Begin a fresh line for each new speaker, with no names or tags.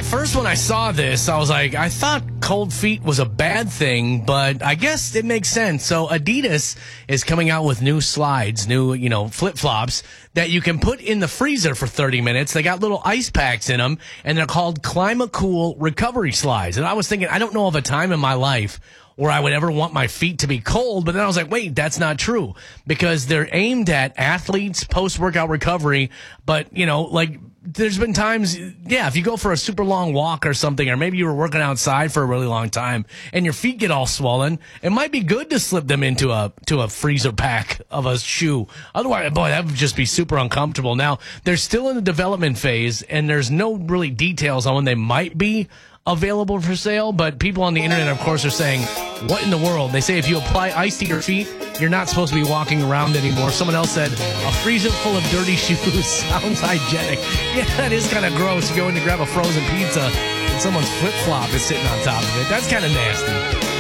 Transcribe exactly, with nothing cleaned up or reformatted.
at first when I saw this, I was like, I thought cold feet was a bad thing, but I guess it makes sense. So Adidas is coming out with new slides, new, you know, flip-flops that you can put in the freezer for thirty minutes. They got little ice packs in them, and they're called ClimaCool recovery slides. And I was thinking, I don't know of a time in my life where I would ever want my feet to be cold, but then I was like, wait, that's not true, because they're aimed at athletes, post-workout recovery, but, you know, like, there's been times, yeah, if you go for a super long walk or something, or maybe you were working outside for a really long time and your feet get all swollen, it might be good to slip them into a to a freezer pack of a shoe. Otherwise, boy, that would just be super uncomfortable. Now, they're still in the development phase, and there's no really details on when they might be available for sale, but people on the internet, of course, are saying, what in the world? They say if you apply ice to your feet, you're not supposed to be walking around anymore. Someone else said, a freezer full of dirty shoes sounds hygienic. Yeah, that is kind of gross. You go in to grab a frozen pizza, and someone's flip-flop is sitting on top of it. That's kind of nasty.